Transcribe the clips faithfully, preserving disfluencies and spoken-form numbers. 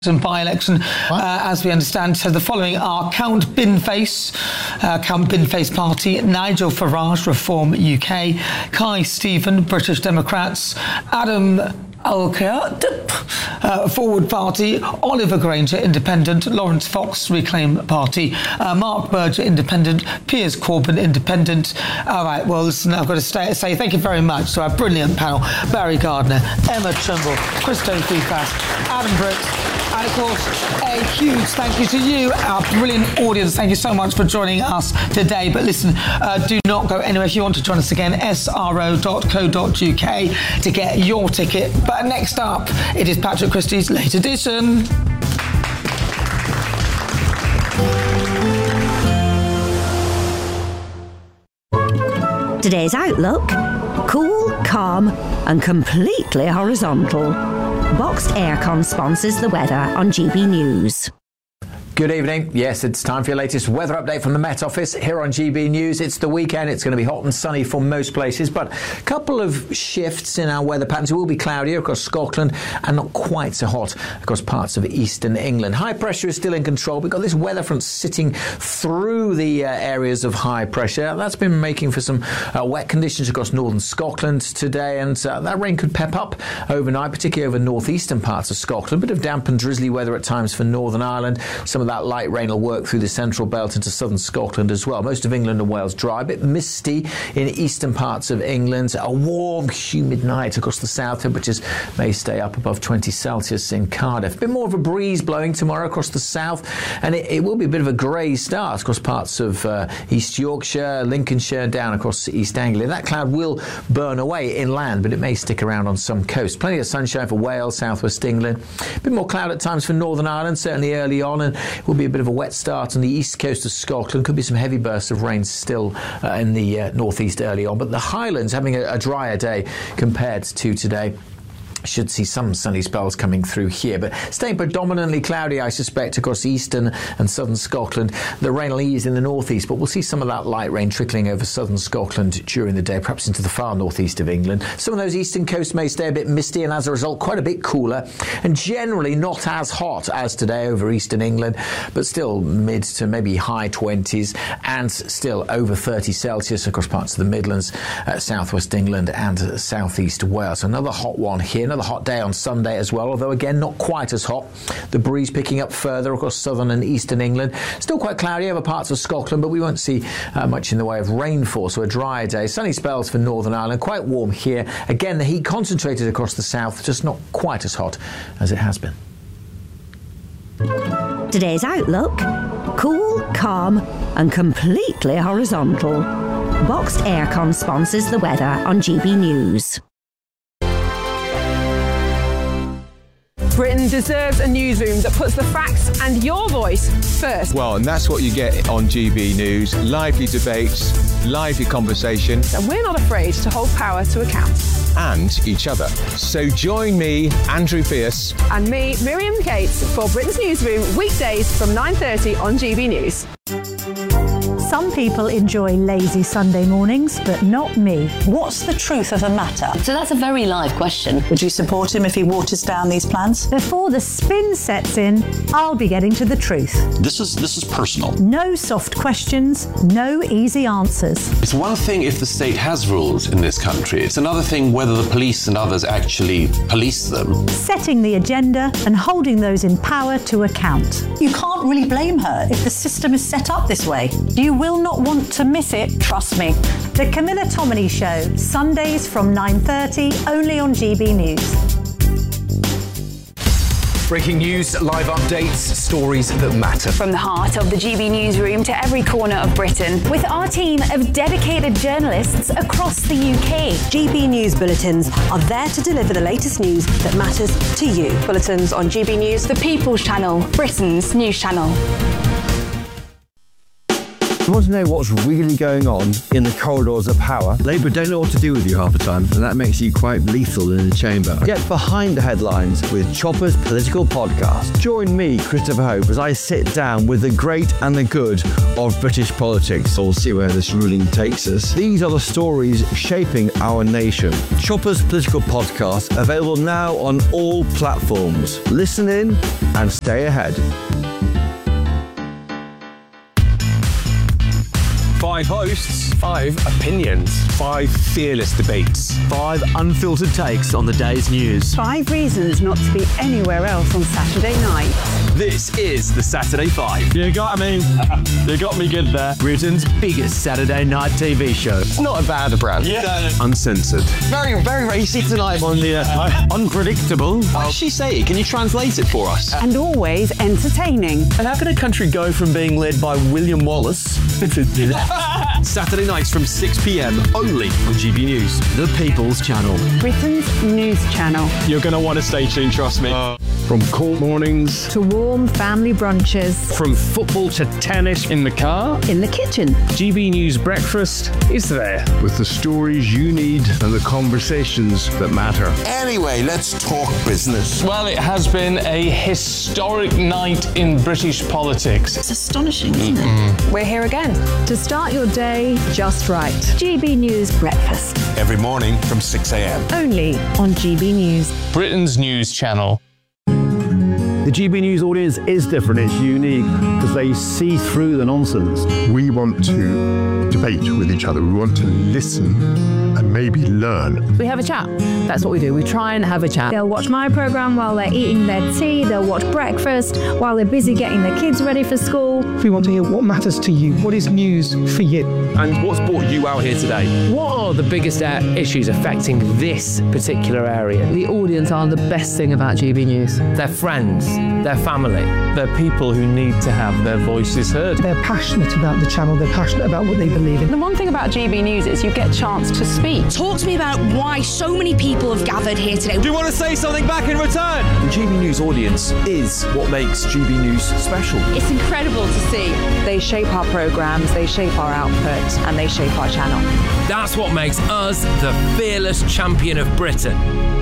by-election, uh, as we understand. So the following are Count Binface, uh, Count Binface Party, Nigel Farage, Reform U K, Kai Stephen, British Democrats, Adam Al-Kayat, uh, Forward Party, Oliver Granger, Independent, Lawrence Fox, Reclaim Party, uh, Mark Berger, Independent, Piers Corbyn, Independent. All right, well, listen, I've got to stay, say thank you very much to our brilliant panel, Barry Gardner, Emma Trimble, Christo Fifas, Adam Britt, and of course, a huge thank you to you, our brilliant audience. Thank you so much for joining us today. But listen, uh, do not go anywhere. If you want to join us again, s r o dot co dot u k to get your ticket. But next up, it is Patrick Christie's Late Edition. Today's outlook: cool, calm and completely horizontal. Boxed Aircon sponsors the weather on G B News. Good evening. Yes, it's time for your latest weather update from the Met Office here on G B News. It's the weekend. It's going to be hot and sunny for most places, but a couple of shifts in our weather patterns. It will be cloudier across Scotland and not quite so hot across parts of eastern England. High pressure is still in control. We've got this weather front sitting through the uh, areas of high pressure. That's been making for some uh, wet conditions across northern Scotland today, and uh, that rain could pep up overnight, particularly over northeastern parts of Scotland. A bit of damp and drizzly weather at times for Northern Ireland. Some of that light rain will work through the central belt into southern Scotland as well. Most of England and Wales dry, a bit misty in eastern parts of England. A warm, humid night across the south. Temperatures may stay up above twenty Celsius in Cardiff. A bit more of a breeze blowing tomorrow across the south, and it, it will be a bit of a grey start across parts of uh, East Yorkshire, Lincolnshire, down across East Anglia. That cloud will burn away inland, but it may stick around on some coast. Plenty of sunshine for Wales, southwest England. A bit more cloud at times for Northern Ireland, certainly early on, and it will be a bit of a wet start on the east coast of Scotland. Could be some heavy bursts of rain still uh, in the uh, northeast early on, but the Highlands having a, a drier day compared to today. Should see some sunny spells coming through here, but staying predominantly cloudy, I suspect, across eastern and southern Scotland. The rain will ease in the northeast, but we'll see some of that light rain trickling over southern Scotland during the day, perhaps into the far northeast of England. Some of those eastern coasts may stay a bit misty, and as a result, quite a bit cooler, and generally not as hot as today over eastern England, but still mid to maybe high twenties, and still over thirty Celsius across parts of the Midlands, uh, southwest England, and uh, southeast Wales. So another hot one here. Another hot day on Sunday as well, although again not quite as hot. The breeze picking up further across southern and eastern England. Still quite cloudy over parts of Scotland, but we won't see uh, much in the way of rainfall, so a drier day. Sunny spells for Northern Ireland, quite warm here. Again, the heat concentrated across the south, just not quite as hot as it has been. Today's outlook: cool, calm and completely horizontal. Boxed Aircon sponsors the weather on G B News. Britain deserves a newsroom that puts the facts and your voice first. Well, and that's what you get on G B News. Lively debates, lively conversation. And we're not afraid to hold power to account. And each other. So join me, Andrew Pierce. And me, Miriam Cates, for Britain's Newsroom, weekdays from nine thirty on G B News. Some people enjoy lazy Sunday mornings, but not me. What's the truth of the matter? So that's a very live question. Would you support him if he waters down these plans? Before the spin sets in, I'll be getting to the truth. This is this is personal. No soft questions, no easy answers. It's one thing if the state has rules in this country. It's another thing whether the police and others actually police them. Setting the agenda and holding those in power to account. You can't really blame her if the system is set up this way. You will not want to miss it, trust me. The Camilla Tominey Show, Sundays from nine thirty, only on G B News. Breaking news, live updates, stories that matter. From the heart of the G B Newsroom to every corner of Britain, with our team of dedicated journalists across the U K. G B News Bulletins are there to deliver the latest news that matters to you. Bulletins on G B News, the People's Channel, Britain's news channel. you want to know what's really going on in the corridors of power? Labour don't know what to do with you half the time, and that makes you quite lethal in the chamber. Get behind the headlines with Chopper's Political Podcast. Join me, Christopher Hope, as I sit down with the great and the good of British politics. We'll see where this ruling takes us. These are the stories shaping our nation. Chopper's Political Podcast, available now on all platforms. Listen in and stay ahead. Five hosts, five opinions, five fearless debates, five unfiltered takes on the day's news. Five reasons not to be anywhere else on Saturday night. This is the Saturday Five. You got me. You got me good there. Britain's biggest Saturday night T V show. It's not a bad brand. Yeah. No, no. Uncensored. Very, very racy tonight on the uh, unpredictable. What did she say? Can you translate it for us? And always entertaining. And how can a country go from being led by William Wallace to Saturday nights from six p.m. only on G B News, the People's Channel. Britain's news channel. You're going to want to stay tuned, trust me. Uh, from cold mornings to warm family brunches. From football to tennis in the car. In the kitchen. G B News Breakfast is there. With the stories you need and the conversations that matter. Anyway, let's talk business. Well, it has been a historic night in British politics. It's astonishing, isn't mm-hmm. it? We're here again. To start your day just right. G B News Breakfast. Every morning from six a.m. Only on G B News. Britain's news channel. The G B News audience is different, it's unique, because they see through the nonsense. We want to debate with each other, we want to listen and maybe learn. We have a chat, that's what we do, we try and have a chat. They'll watch my programme while they're eating their tea, they'll watch breakfast while they're busy getting their kids ready for school. We want to hear what matters to you, what is news for you. And what's brought you out here today? What are the biggest uh, issues affecting this particular area? The audience are the best thing about G B News. They're friends. Their family. They're people who need to have their voices heard. They're passionate about the channel, they're passionate about what they believe in. The one thing about G B News is you get a chance to speak. Talk to me about why so many people have gathered here today. Do you want to say something back in return? The G B News audience is what makes G B News special. It's incredible to see. They shape our programmes, they shape our output, and they shape our channel. That's what makes us the fearless champion of Britain.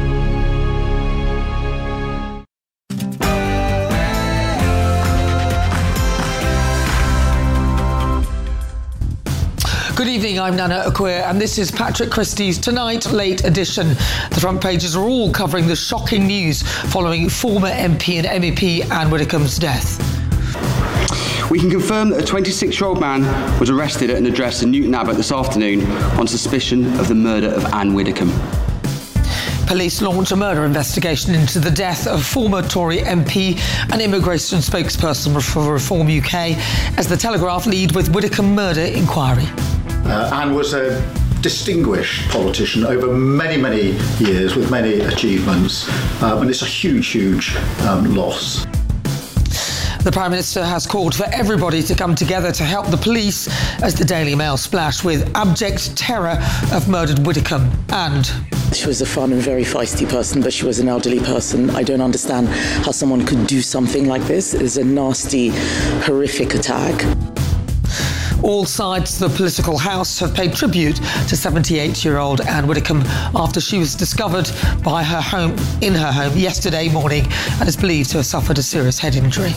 Good evening, I'm Nana Okoye, and this is Patrick Christie's Tonight Late Edition. The front pages are all covering the shocking news following former M P and M E P Anne Widdecombe's death. We can confirm that a twenty-six-year-old man was arrested at an address in Newton Abbot this afternoon on suspicion of the murder of Anne Widdecombe. Police launch a murder investigation into the death of former Tory M P and immigration spokesperson for Reform U K as the Telegraph lead with Widdecombe murder inquiry. Uh, Anne was a distinguished politician over many, many years with many achievements, um, and it's a huge, huge um, loss. The Prime Minister has called for everybody to come together to help the police as the Daily Mail splashed with abject terror of murdered Widdecombe. And she was a fun and very feisty person, but she was an elderly person. I don't understand how someone could do something like this. It is a nasty, horrific attack. All sides of the political house have paid tribute to seventy-eight-year-old Anne Widdecombe after she was discovered by her home in her home yesterday morning and is believed to have suffered a serious head injury.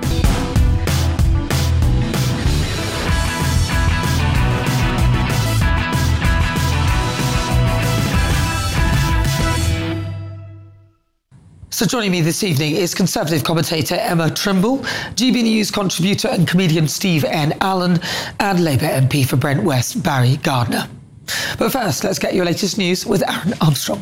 So joining me this evening is Conservative commentator Emma Trimble, G B News contributor and comedian Steve N. Allen, and Labour M P for Brent West, Barry Gardner. But first, let's get your latest news with Aaron Armstrong.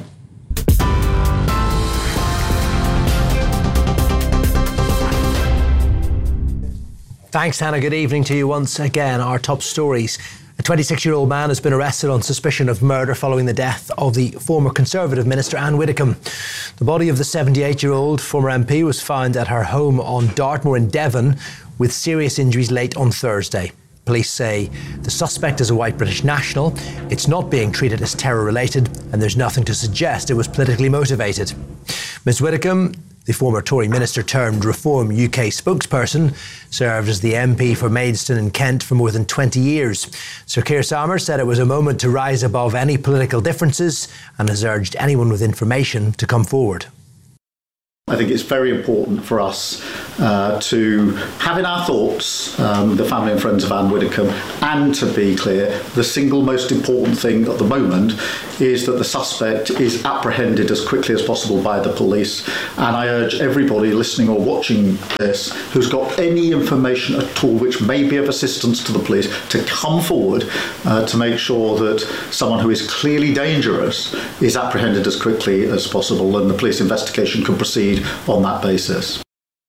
Thanks, Hannah. Good evening to you once again. Our top stories. A twenty-six-year-old man has been arrested on suspicion of murder following the death of the former Conservative Minister Anne Widdecombe. The body of the seventy-eight-year-old former M P was found at her home on Dartmoor in Devon with serious injuries late on Thursday. Police say the suspect is a white British national, it's not being treated as terror-related, and there's nothing to suggest it was politically motivated. Miz Widdecombe, The former Tory minister turned Reform U K spokesperson served as the M P for Maidstone in Kent for more than twenty years. Sir Keir Starmer said it was a moment to rise above any political differences and has urged anyone with information to come forward. I think it's very important for us uh, to have in our thoughts um, the family and friends of Anne Widdecombe, and to be clear, the single most important thing at the moment is that the suspect is apprehended as quickly as possible by the police. And I urge everybody listening or watching this who's got any information at all which may be of assistance to the police to come forward uh, to make sure that someone who is clearly dangerous is apprehended as quickly as possible, and the police investigation can proceed on that basis.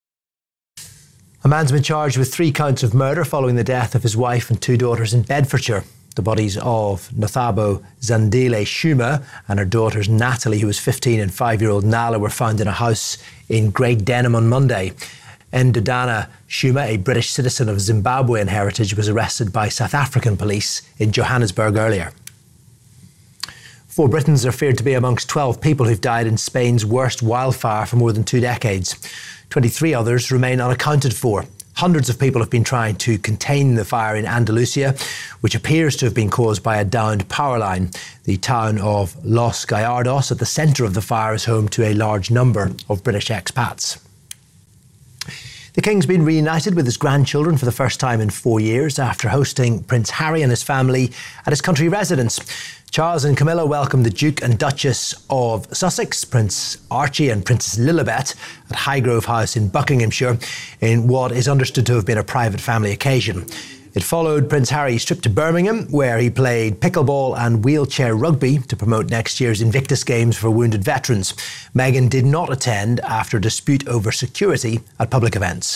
A man's been charged with three counts of murder following the death of his wife and two daughters in Bedfordshire. The bodies of Nothabo Zandile Shuma and her daughters Natalie, who was fifteen, and five-year-old Nala, were found in a house in Great Denham on Monday. Ndodana Shuma, a British citizen of Zimbabwean heritage, was arrested by South African police in Johannesburg earlier. Four Britons are feared to be amongst twelve people who've died in Spain's worst wildfire for more than two decades. twenty-three others remain unaccounted for. Hundreds of people have been trying to contain the fire in Andalusia, which appears to have been caused by a downed power line. The town of Los Gallardos, at the centre of the fire, is home to a large number of British expats. The King's been reunited with his grandchildren for the first time in four years after hosting Prince Harry and his family at his country residence. Charles and Camilla welcomed the Duke and Duchess of Sussex, Prince Archie and Princess Lilibet, at Highgrove House in Buckinghamshire in what is understood to have been a private family occasion. It followed Prince Harry's trip to Birmingham, where he played pickleball and wheelchair rugby to promote next year's Invictus Games for wounded veterans. Meghan did not attend after a dispute over security at public events.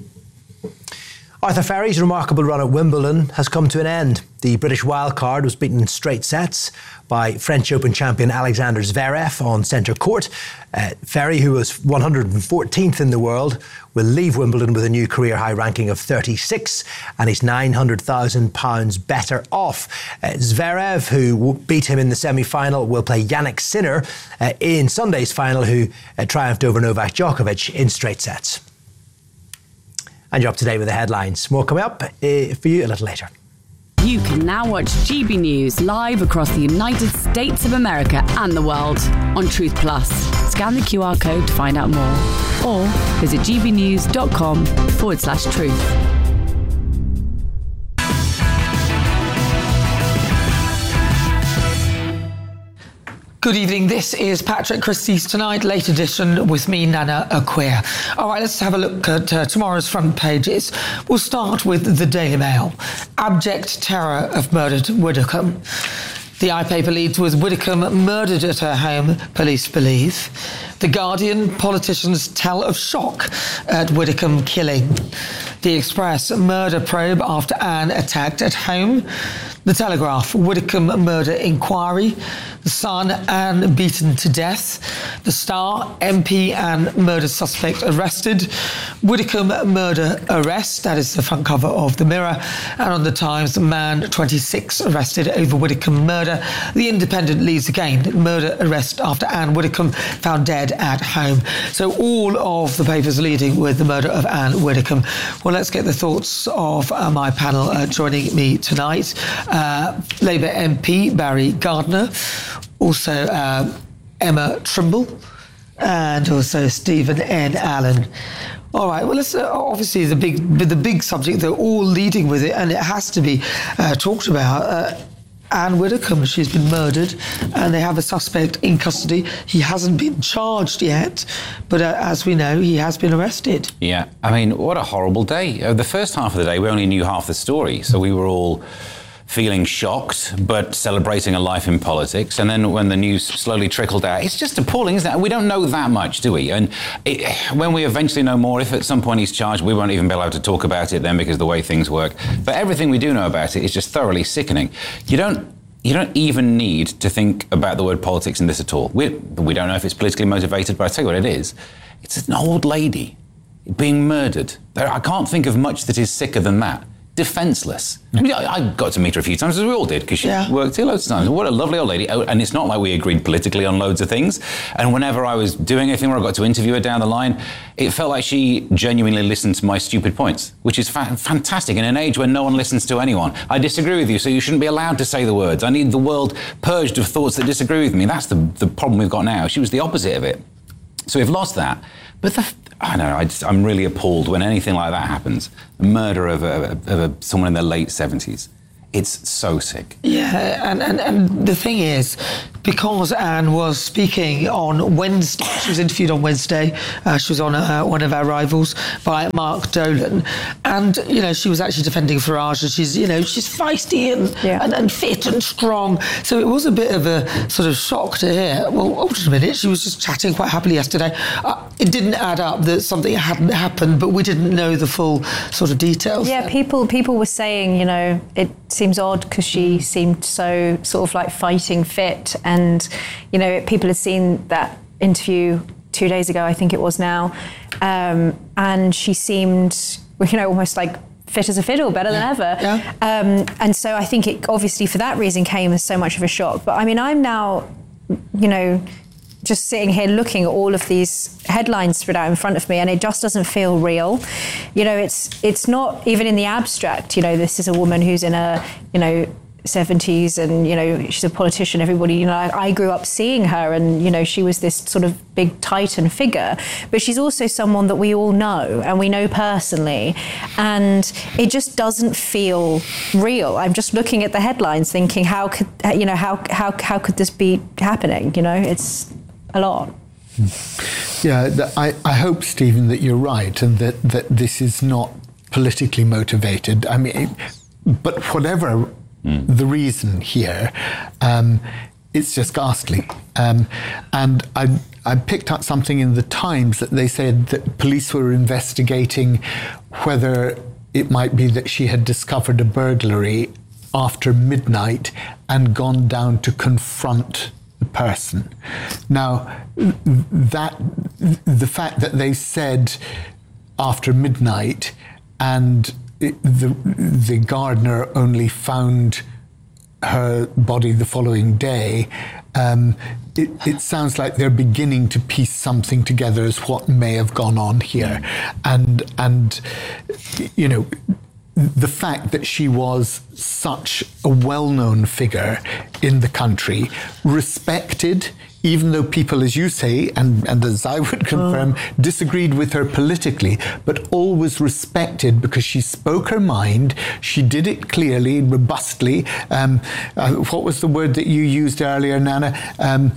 Arthur Ferry's remarkable run at Wimbledon has come to an end. The British wildcard was beaten in straight sets by French Open champion Alexander Zverev on centre court. Uh, Ferry, who was one hundred fourteenth in the world, will leave Wimbledon with a new career-high ranking of thirty-six, and he's nine hundred thousand pounds better off. Uh, Zverev, who beat him in the semi-final, will play Jannik Sinner uh, in Sunday's final, who uh, triumphed over Novak Djokovic in straight sets. And you're up to date with the headlines. More coming up uh, for you a little later. You can now watch G B News live across the United States of America and the world on Truth Plus. Scan the Q R code to find out more, or visit gbnews.com forward slash truth. Good evening, this is Patrick Christie's Tonight, late edition with me, Nana Acquia. All right, let's have a look at uh, tomorrow's front pages. We'll start with the Daily Mail. Abject terror of murdered Widdecombe. The I-Paper leads with Widdecombe murdered at her home, police believe. The Guardian, politicians tell of shock at Widdecombe killing. The Express, murder probe after Anne attacked at home. The Telegraph, Widdecombe murder inquiry. The Sun, Anne beaten to death. The Star, M P and murder suspect arrested. Widdecombe murder arrest, that is the front cover of the Mirror. And on the Times, man twenty-six arrested over Widdecombe murder. The Independent leads again, murder arrest after Anne Widdecombe found dead at home. So all of the papers leading with the murder of Anne Widdecombe. Well, let's get the thoughts of uh, my panel uh, joining me tonight. Uh, Labour M P Barry Gardiner, also uh, Emma Trimble, and also Stephen N. Allen. All right, well, let's, uh, obviously the big the big subject, they're all leading with it, and it has to be uh, talked about. Uh, Anne Widdecombe, she's been murdered, and they have a suspect in custody. He hasn't been charged yet, but uh, as we know, he has been arrested. Yeah, I mean, what a horrible day. Uh, the first half of the day, we only knew half the story, so we were all feeling shocked, but celebrating a life in politics. And then when the news slowly trickled out, it's just appalling, isn't it? We don't know that much, do we? And it, when we eventually know more, if at some point he's charged, we won't even be able to talk about it then because of the way things work. But everything we do know about it is just thoroughly sickening. You don't You don't even need to think about the word politics in this at all. We, we don't know if it's politically motivated, but I tell you what it is. It's an old lady being murdered. I can't think of much that is sicker than that. defenceless. I mean, I, I got to meet her a few times, as we all did, because she Yeah. worked here loads of times. What a lovely old lady. Oh, and it's not like we agreed politically on loads of things. And whenever I was doing anything where I got to interview her down the line, it felt like she genuinely listened to my stupid points, which is fa- fantastic in an age when no one listens to anyone. I disagree with you, so you shouldn't be allowed to say the words. I need the world purged of thoughts that disagree with me. That's the, the problem we've got now. She was the opposite of it. So we've lost that. But the, I don't know, I just, I'm really appalled when anything like that happens. The murder of, a, of a, someone in their late seventies. It's so sick. Yeah, and, and, and the thing is, because Anne was speaking on Wednesday, she was interviewed on Wednesday, uh, she was on uh, one of our rivals by Mark Dolan, and, you know, she was actually defending Farage, and she's, you know, she's feisty and, Yeah. and, and fit and strong, so it was a bit of a sort of shock to hear, well, hold on a minute, she was just chatting quite happily yesterday. Uh, it didn't add up that something hadn't happened, but we didn't know the full sort of details. Yeah, people people were saying, you know, it seems odd because she seemed so sort of like fighting fit, and you know, people had seen that interview two days ago, I think it was now, um, and she seemed, you know, almost like fit as a fiddle, better Yeah. than ever. Yeah. Um, and so I think it obviously for that reason came as so much of a shock. But I mean, I'm now, you know, just sitting here looking at all of these headlines spread out in front of me, and it just doesn't feel real. You know, it's it's not even in the abstract. You know, this is a woman who's in a, you know, seventies, and you know, she's a politician. Everybody, you know, I, I grew up seeing her, and you know, she was this sort of big titan figure. But she's also someone that we all know, and we know personally, and it just doesn't feel real. I'm just looking at the headlines, thinking, how could you know, how how how could this be happening? You know, it's a lot. Yeah, th- I, I hope, Stephen, that you're right, and that, that this is not politically motivated. I mean, it, but whatever mm. the reason here, um, it's just ghastly. Um, and I, I picked up something in the Times that they said that police were investigating whether it might be that she had discovered a burglary after midnight and gone down to confront the person. Now, that the fact that they said after midnight and it, the the gardener only found her body the following day, um, it, it sounds like they're beginning to piece something together as what may have gone on here, and and you know. The fact that she was such a well-known figure in the country, respected, even though people, as you say, and, and as I would confirm, oh. disagreed with her politically, but always respected because she spoke her mind, she did it clearly, robustly. Um, uh, what was the word that you used earlier, Nana? Um,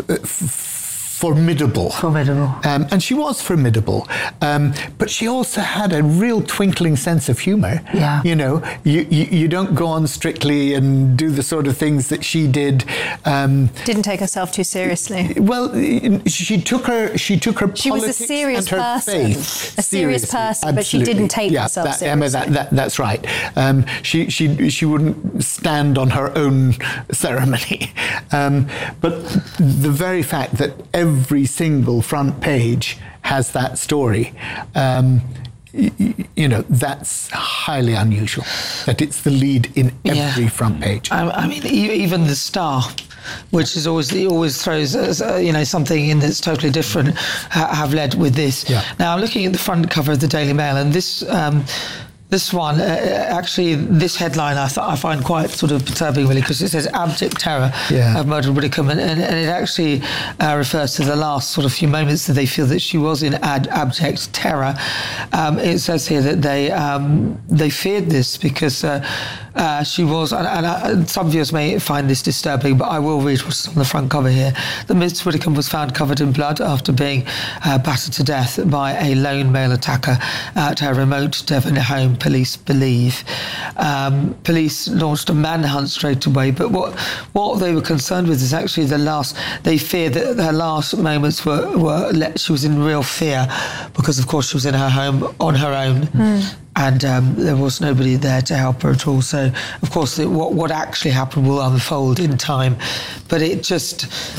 f- Formidable. Formidable. Um, and she was formidable. Um, but she also had a real twinkling sense of humour. Yeah. You know, you, you, you don't go on strictly and do the sort of things that she did. Um, Didn't take herself too seriously. Well, she took her she took her She was a serious and her person. Faith a serious seriously. person, but she Absolutely. didn't take yeah, herself that, seriously. Emma, that, that, that's right. Um, she, she, she wouldn't stand on her own ceremony. Um, but the very fact that every Every single front page has that story. Um, y- you know, that's highly unusual. That it's the lead in every yeah. front page. I, I mean, e- even the Star, which is always it always throws uh, you know something in that's totally different, ha- have led with this. Yeah. Now, looking at the front cover of the Daily Mail, and this. Um, This one, uh, actually, this headline I, th- I find quite sort of perturbing, really, because it says abject terror yeah. of Murder Widdicombe, and, and, and it actually uh, refers to the last sort of few moments that they feel that she was in ad- abject terror. Um, it says here that they um, they feared this because uh, uh, she was, and, and uh, some viewers may find this disturbing, but I will read what's on the front cover here. That Miss Widdicombe was found covered in blood after being uh, battered to death by a lone male attacker at her remote Devon home. Police believe. Um, police launched a manhunt straight away, but what what they were concerned with is actually the last. They feared that her last moments were were let, she was in real fear because, of course, she was in her home on her own. Mm. And um, there was nobody there to help her at all. So, of course, it, what what actually happened will unfold in time. But it just.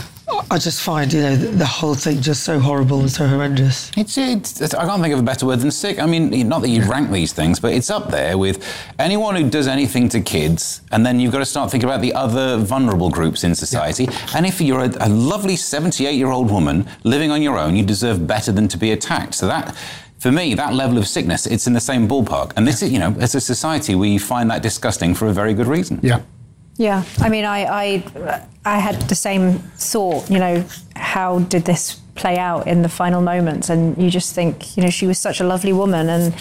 I just find, you know, the, the whole thing just so horrible and so horrendous. It's, it's, it's, I can't think of a better word than sick. I mean, not that you'd rank these things, but it's up there with anyone who does anything to kids, and then you've got to start thinking about the other vulnerable groups in society. Yeah. And if you're a, a lovely seventy-eight-year-old woman living on your own, you deserve better than to be attacked. So that... For me, that level of sickness, it's in the same ballpark. And this is, you know, as a society, we find that disgusting for a very good reason. Yeah. Yeah. I mean, I, I, I had the same thought, you know, how did this play out in the final moments? And you just think, you know, she was such a lovely woman, and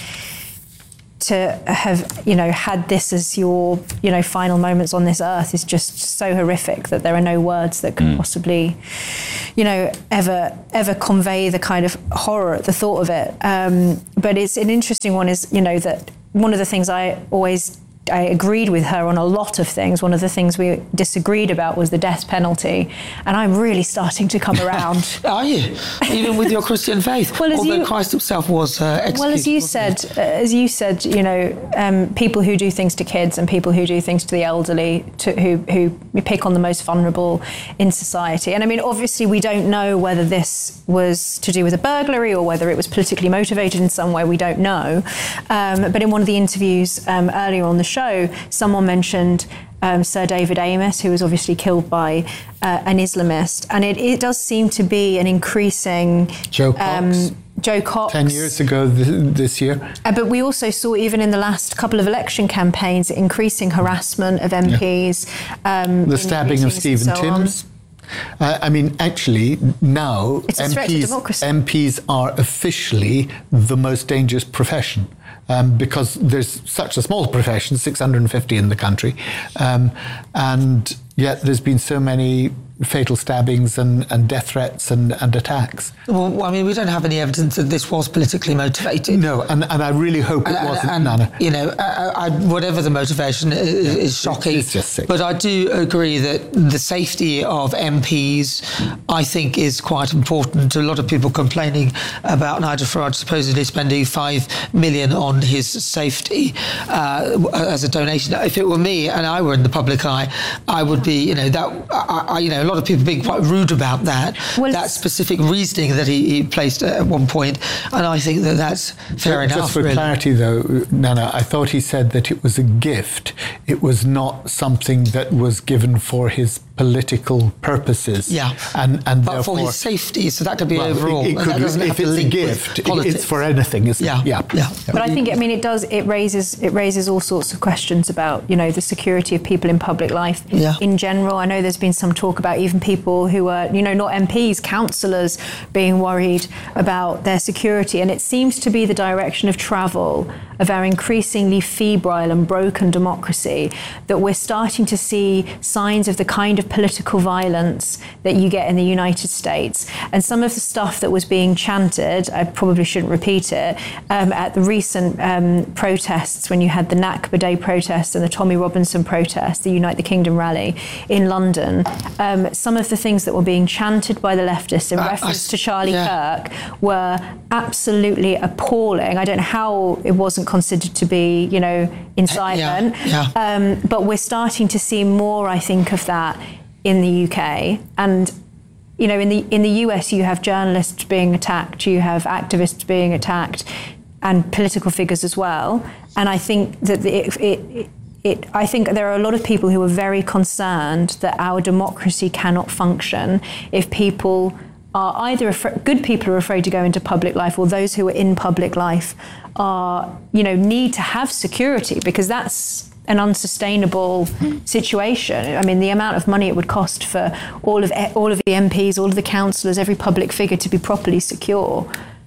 to have, you know, had this as your, you know, final moments on this earth is just so horrific that there are no words that could mm. possibly, you know, ever ever convey the kind of horror at the thought of it. Um, but it's an interesting one is, you know, that one of the things I always I agreed with her on a lot of things. One of the things we disagreed about was the death penalty, and I'm really starting to come around. Are you? Even with your Christian faith? Well, as although you, Christ himself was uh, executed. Well, as you said, uh, as you said, you know, um, people who do things to kids and people who do things to the elderly, to, who who pick on the most vulnerable in society. And I mean, obviously, we don't know whether this was to do with a burglary or whether it was politically motivated in some way. We don't know. Um, but in one of the interviews um, earlier on the show, someone mentioned um, Sir David Amess, who was obviously killed by uh, an Islamist, and it, it does seem to be an increasing Joe Cox. Um, Joe Cox. Ten years ago th- this year. Uh, but we also saw, even in the last couple of election campaigns, increasing harassment of M Ps. Yeah. Um, the stabbing of Stephen so Timms. Uh, I mean, actually, now it's a M Ps, threat to democracy. M Ps are officially the most dangerous profession. Um, because there's such a small profession, six hundred fifty in the country, um, and yet there's been so many fatal stabbings and, and death threats and, and attacks. Well, I mean, we don't have any evidence that this was politically motivated. No, and, and I really hope it and, wasn't, and, Nana. You know, I, I, whatever the motivation is, yeah, is shocking. It's just sick. But I do agree that the safety of M Ps, I think, is quite important. A lot of people complaining about Nigel Farage supposedly spending five million on his safety uh, as a donation. If it were me and I were in the public eye, I would be, you know, that, I, I, you know, a lot of people being quite rude about that, well, that specific reasoning that he, he placed at one point, and I think that that's fair just enough. Just for really. clarity, though, Nana, I thought he said that it was a gift. It was not something that was given for his political purposes. Yeah, and and but therefore, for his safety, so that could be well, overall. It, it could, if it's a gift, it's for anything, isn't yeah. it? Yeah, yeah. But I think, I mean, it does. It raises it raises all sorts of questions about, you know, the security of people in public life yeah. in general. I know there's been some talk about even people who are, you know, not M Ps, councillors, being worried about their security, and it seems to be the direction of travel of our increasingly febrile and broken democracy, that we're starting to see signs of the kind of political violence that you get in the United States. And some of the stuff that was being chanted, I probably shouldn't repeat it, um, at the recent um, protests, when you had the Nakba Day protests and the Tommy Robinson protest, the Unite the Kingdom rally in London, um, some of the things that were being chanted by the leftists in uh, reference I, to Charlie yeah. Kirk were absolutely appalling. I don't know how it wasn't considered to be, you know, incitement. Yeah, yeah. Um, but we're starting to see more, I think, of that in the U K. And, you know, in the in the U S, you have journalists being attacked, you have activists being attacked, and political figures as well. And I think that it, it, it It, I think there are a lot of people who are very concerned that our democracy cannot function if people are either afraid, good people are afraid to go into public life, or those who are in public life are, you know, need to have security, because that's an unsustainable situation. I mean, the amount of money it would cost for all of all of the M Ps, all of the councillors, every public figure to be properly secure.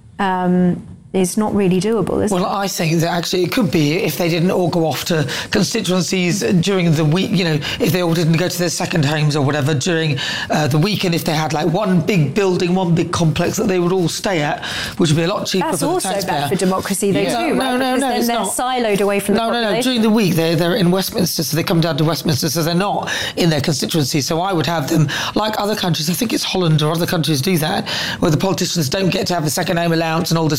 Um, is not really doable, is well, it? Well, I think that actually it could be if they didn't all go off to constituencies during the week, you know, if they all didn't go to their second homes or whatever during uh, the week, and if they had like one big building, one big complex that they would all stay at, which would be a lot cheaper That's for the also taxpayer. bad for democracy though yeah. too, no, right? No, no, because no, then it's they're not. siloed away from no, the population. No, no, during the week they're, they're in Westminster, so they come down to Westminster, so they're not in their constituency. So I would have them, like other countries, I think it's Holland or other countries do that, where the politicians don't get to have a second home allowance and all this nonsense.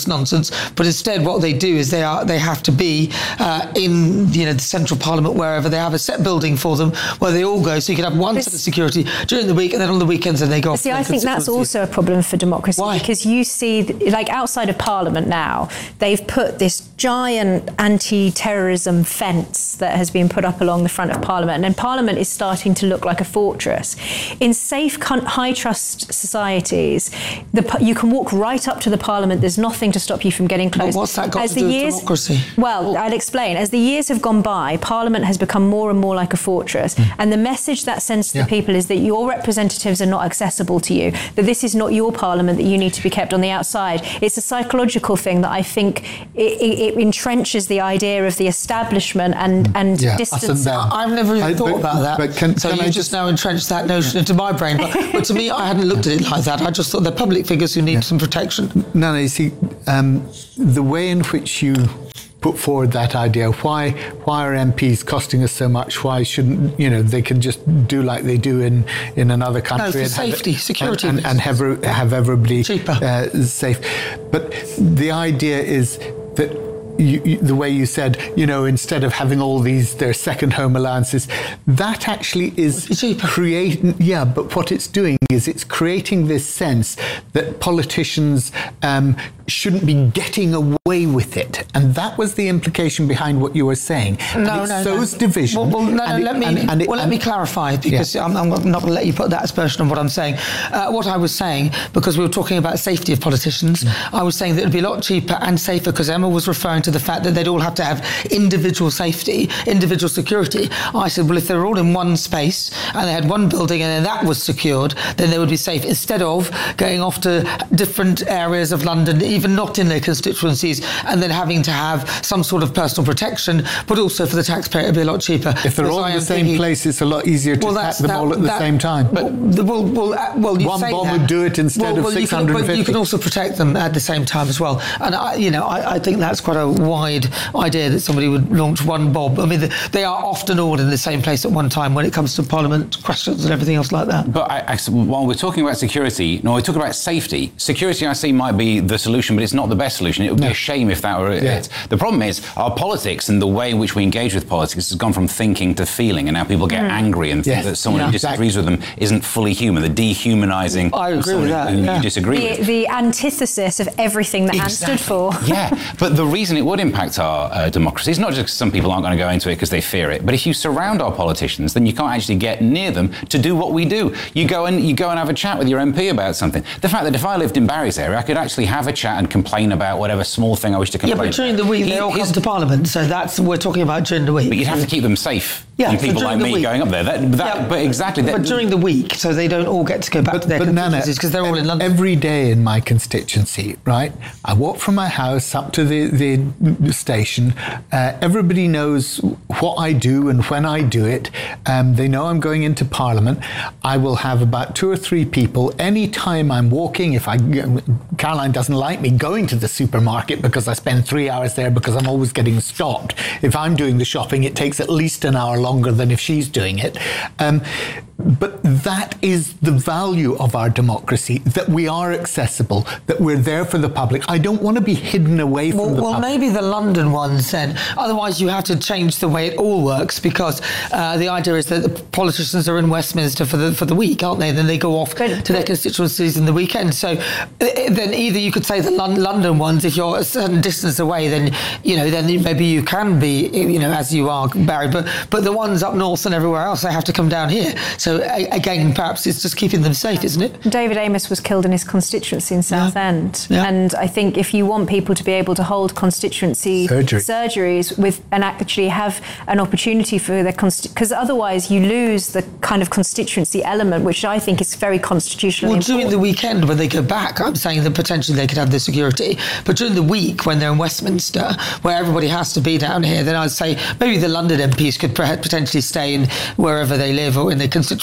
constituents, but instead what they do is they are they have to be uh, in you know the central parliament, wherever they have a set building for them where they all go, so you can have one this, set of security during the week, and then on the weekends then they go off. See, I think that's also a problem for democracy. Why? Because you see, like outside of Parliament now, they've put this giant anti-terrorism fence that has been put up along the front of Parliament, and then Parliament is starting to look like a fortress. In safe, high-trust societies, the, you can walk right up to the Parliament. There's nothing to stop you from getting close. But what's that got As to the do years, with democracy? Well, I'll explain. As the years have gone by, Parliament has become more and more like a fortress, mm. and the message that sends to yeah. the people is that your representatives are not accessible to you, that this is not your Parliament, that you need to be kept on the outside. It's a psychological thing that I think it, it, it entrenches the idea of the establishment and, and yeah. distance. I've never even I, thought but, about that. But can, so can you I just, just now entrenched that notion into my brain. But, but to me, I hadn't looked at it like that. I just thought they're public figures who need yeah. some protection. No, no, you see, um, the way in which you put forward that idea, why why are M Ps costing us so much? Why shouldn't, you know, they can just do like they do in, in another country? No, for and safety, have, security. And, and, and have, have everybody cheaper. Uh, safe. But the idea is that You, you, the way you said, you know, instead of having all these, their second home allowances, that actually is creating, yeah, but what it's doing is it's creating this sense that politicians um, shouldn't be getting away with it. And that was the implication behind what you were saying. No, no, sows no. division. Well, well no, no, let, it, me, and, and it, well let me clarify, because yeah. I'm, I'm not going to let you put that aspersion on what I'm saying. Uh, what I was saying, because we were talking about safety of politicians, mm. I was saying that it would be a lot cheaper and safer, because Emma was referring to the fact that they'd all have to have individual safety, individual security. I said, well, if they were all in one space and they had one building and then that was secured, then they would be safe, instead of going off to different areas of London, even not in their constituencies, and then having to have some sort of personal protection, but also for the taxpayer it'd be a lot cheaper. If they're all in the same thinking, place, it's a lot easier to well, attack them that, all at the that, same time. But well, well, uh, well you one say bomb that. would do it instead well, of well, six hundred fifty. But you can also protect them at the same time as well. And I, you know, I, I think that's quite a wide idea that somebody would launch one bomb. I mean, they are often all in the same place at one time when it comes to Parliament questions and everything else like that. But I, I, while we're talking about security, no, we're talking about safety. Security, I see, might be the solution, but it's not the best solution. It would no. be a shame if that were yeah. it. The problem is our politics and the way in which we engage with politics has gone from thinking to feeling, and now people get mm. angry and think yes. that someone yeah. who disagrees exactly. with them isn't fully human. The dehumanising I agree of someone with that, who yeah. you disagree the, with. The antithesis of everything that exactly. Anne stood for. Yeah, but the reason it would impact our uh, democracy is not just because some people aren't going to go into it because they fear it, but if you surround our politicians, then you can't actually get near them to do what we do. You go and you go and have a chat with your M P about something. The fact that if I lived in Barry's area, I could actually have a chat and complain about whatever small thing I wish to complain about. Yeah, but during the week, they all come to Parliament, so that's we're talking about during the week. But you'd have to keep them safe. Yeah, and people like me week. going up there. That, that, yeah, but exactly. But that, during the week, so they don't all get to go back but, to their but constituencies because they're all in London. Every day in my constituency, right? I walk from my house up to the, the station. Uh, everybody knows what I do and when I do it. Um, they know I'm going into Parliament. I will have about two or three people any time I'm walking. If I, Caroline doesn't like me going to the supermarket because I spend three hours there because I'm always getting stopped. If I'm doing the shopping, it takes at least an hour longer than if she's doing it. Um, but that is the value of our democracy, that we are accessible, that we're there for the public. I don't want to be hidden away from well, the well, public. Well, maybe the London ones then. Otherwise, you have to change the way it all works, because uh, the idea is that the politicians are in Westminster for the for the week, aren't they? Then they go off but, to their constituencies in the weekend. So then either you could say the London ones, if you're a certain distance away, then you know, then maybe you can be, you know, as you are, Barry. But but the ones up north and everywhere else, they have to come down here. So again, perhaps it's just keeping them safe, isn't it? David Amos was killed in his constituency in Southend, yeah. Yeah. and I think if you want people to be able to hold constituency Surgery. surgeries with and actually have an opportunity for their because otherwise you lose the kind of constituency element, which I think is very constitutional. Well, important. During the weekend when they go back, I'm saying that potentially they could have the security, but during the week when they're in Westminster, where everybody has to be down here, then I'd say maybe the London M Ps could potentially stay in wherever they live or in their constituency.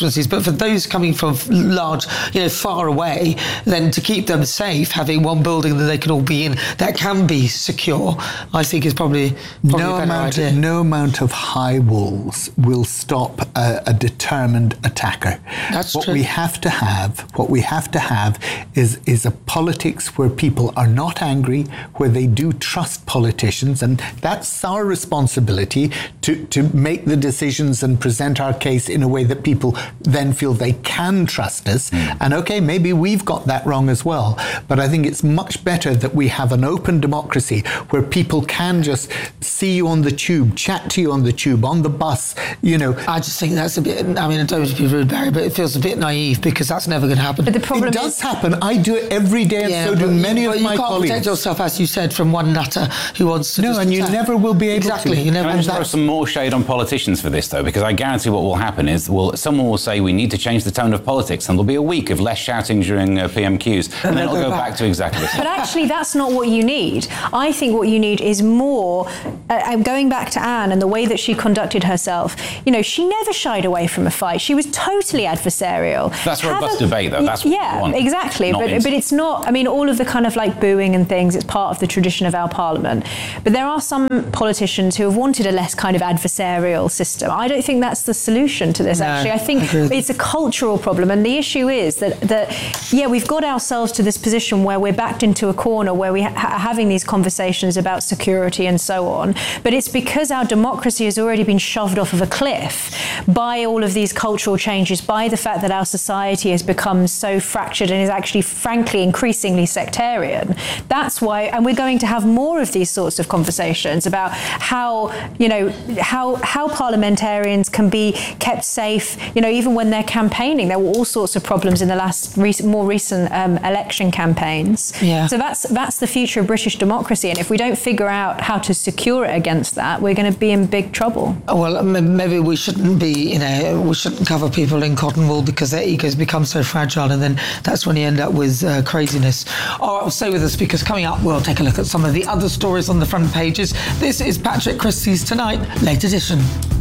constituencies, but for those coming from large, you know, far away, then to keep them safe, having one building that they can all be in that can be secure, I think is probably, probably no a better amount, idea. No amount of high walls will stop a, a determined attacker. That's what true. we have to have, what we have to have is, is a politics where people are not angry, where they do trust politicians, and that's our responsibility to, to make the decisions and present our case in a way that people then feel they can trust us. Mm. And okay, maybe we've got that wrong as well, but I think it's much better that we have an open democracy where people can just see you on the tube, chat to you on the tube, on the bus, you know. I just think that's a bit, I mean, I don't want to be rude, Barry, but it feels a bit naive because that's never going to happen. But the problem it does is, happen. I do it every day, and yeah, so do many you, of my you can't colleagues. protect yourself, as you said, from one nutter who wants to no, just and you attack. never will be able exactly, to. You never Can I just throw some more shade on politicians for this, though? Because I guarantee what will happen is, well, someone will say we need to change the tone of politics, and there'll be a week of less shouting during uh, P M Qs, and, and then it'll go, go back. back to exactly the same. But actually, that's not what you need. I think what you need is more, uh, going back to Anne and the way that she conducted herself, you know, she never shied away from a fight. She was totally adversarial. That's robust debate, though. That's what yeah, we want. exactly. Not But, but it's not, I mean, all of the kind of like booing and things, it's part of the tradition of our parliament. But there are some politicians who have wanted a less kind of adversarial system. I don't think that's the solution to this, no, actually. I think I it's a cultural problem. And the issue is that, that, yeah, we've got ourselves to this position where we're backed into a corner, where we ha- are having these conversations about security and so on. But it's because our democracy has already been shoved off of a cliff by all of these cultural changes, by the fact that our society has become so fractured and is actually, frankly, increasingly sectarian. That's why, and we're going to have more of these sorts of conversations about how, you know, how how parliamentarians can be kept safe. You know, even when they're campaigning, there were all sorts of problems in the last recent, more recent um, election campaigns. Yeah. So that's that's the future of British democracy, and if we don't figure out how to secure it against that, we're going to be in big trouble. Well, maybe we shouldn't be, you know, we shouldn't cover people in cotton wool because their egos become so fragile, and then that's when you end up with uh, craziness. All right, well, stay with us because coming up, we'll take a look at some of the other stories on the front pages. This is Patrick Christie's Tonight, late edition.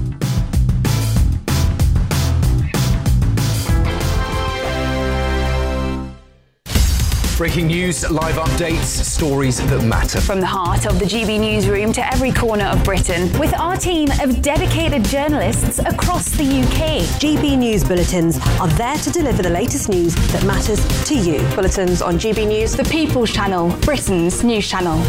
Breaking news, live updates, stories that matter. From the heart of the G B newsroom to every corner of Britain, with our team of dedicated journalists across the U K. G B News Bulletins are there to deliver the latest news that matters to you. Bulletins on G B News, the People's Channel, Britain's news channel.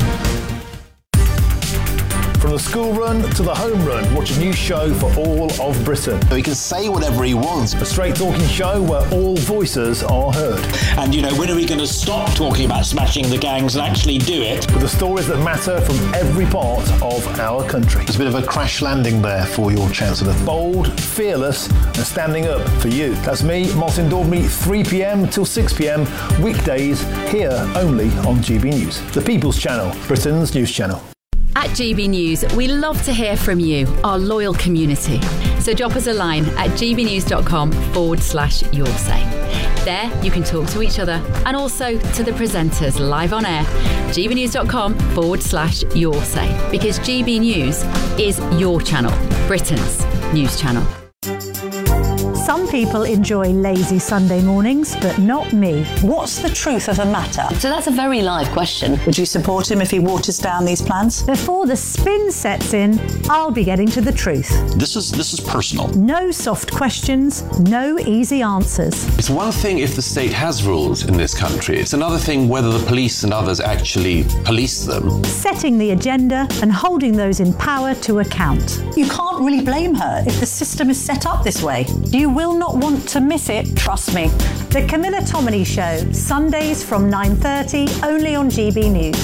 From the school run to the home run, watch a new show for all of Britain. He can say whatever he wants. A straight talking show where all voices are heard. And, you know, when are we going to stop talking about smashing the gangs and actually do it? With the stories that matter from every part of our country. It's a bit of a crash landing there for your Chancellor. Bold, fearless and standing up for you. That's me, Martin Daubney, three p.m. till six p.m. weekdays here only on G B News. The People's Channel, Britain's news channel. At G B News, we love to hear from you, our loyal community. So drop us a line at gbnews.com forward slash your say. There, you can talk to each other and also to the presenters live on air. gbnews.com forward slash your say. Because G B News is your channel, Britain's news channel. Some people enjoy lazy Sunday mornings, but not me. What's the truth of the matter? So that's a very live question. Would you support him if he waters down these plans? Before the spin sets in, I'll be getting to the truth. This is this is personal. No soft questions, no easy answers. It's one thing if the state has rules in this country. It's another thing whether the police and others actually police them. Setting the agenda and holding those in power to account. You can't really blame her if the system is set up this way. You will not want to miss it, trust me. The Camilla Tominey Show, Sundays from nine thirty, only on G B News.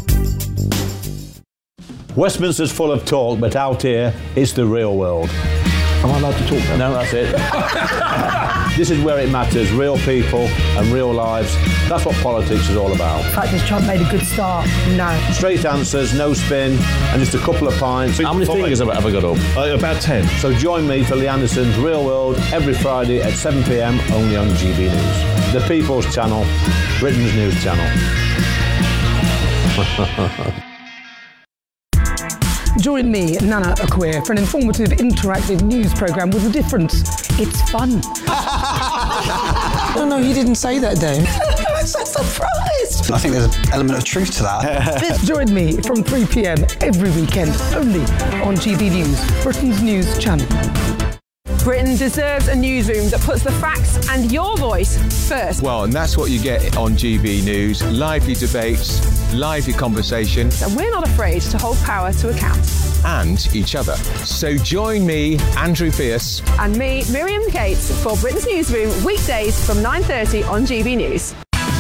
Westminster's full of talk, but out here, it's the real world. Am I allowed to talk now? No, that's it. This is where it matters, real people and real lives. That's what politics is all about. In fact, has Trump made a good start? No. Straight answers, no spin, and just a couple of pints. How many fingers have I ever got up? Uh, about ten. So join me for Lee Anderson's Real World every Friday at seven p.m. only on G B News. The People's Channel, Britain's news channel. Join me, Nana Akua, for an informative, interactive news programme with a difference. It's fun. No, no, he didn't say that, Dave. I'm so surprised. I think there's an element of truth to that. Join me from three p.m. every weekend, only on G B News, Britain's news channel. Britain deserves a newsroom that puts the facts and your voice first. Well, and that's what you get on G B News. Lively debates, lively conversation. And we're not afraid to hold power to account. And each other. So join me, Andrew Pierce. And me, Miriam Gates, for Britain's Newsroom, weekdays from nine thirty on G B News.